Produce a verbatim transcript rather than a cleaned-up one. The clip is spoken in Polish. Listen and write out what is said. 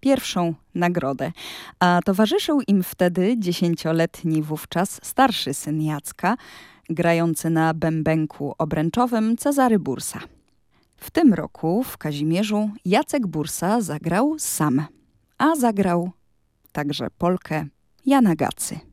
pierwszą nagrodę. A towarzyszył im wtedy dziesięcioletni wówczas starszy syn Jacka, grający na bębenku obręczowym Cezary Bursa. W tym roku w Kazimierzu Jacek Bursa zagrał sam, a zagrał także polkę Jana Gacy.